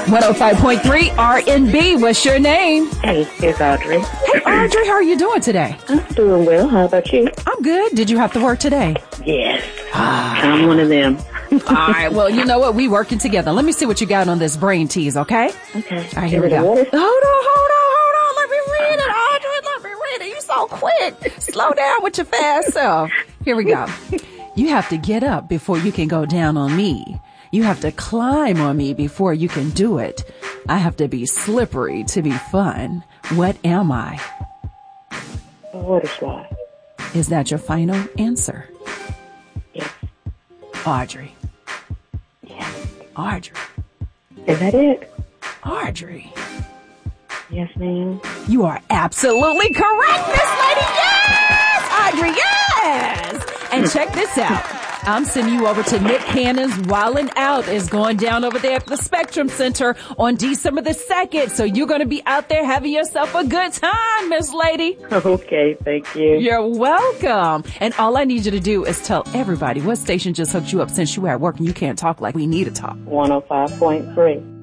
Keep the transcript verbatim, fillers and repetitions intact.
one oh five point three R and B. What's your name? Hey, it's Audrey. Hey, Audrey, how are you doing today? I'm doing well. How about you? I'm good. Did you have to work today? Yes. I'm one of them. All right. Well, you know what? We working together. Let me see what you got on this brain tease, okay? Okay. All right, here we go. Hold on, hold on, hold on. Let me read it, Audrey. Let me read it. You so quick. Slow down with your fast self. Here we go. You have to get up before you can go down on me. You have to climb on me before you can do it. I have to be slippery to be fun. What am I? A water slide. Is that your final answer? Yes. Audrey. Yes. Audrey. Is that it? Audrey. Yes, ma'am. You are absolutely correct, Miss Lady. Yes! Audrey, yes! And check this out. I'm sending you over to Nick Cannon's Wildin' Out is going down over there at the Spectrum Center on December the second. So you're going to be out there having yourself a good time, Miss Lady. Okay, thank you. You're welcome. And all I need you to do is tell everybody what station just hooked you up since you at work and you can't talk like we need to talk. one oh five point three.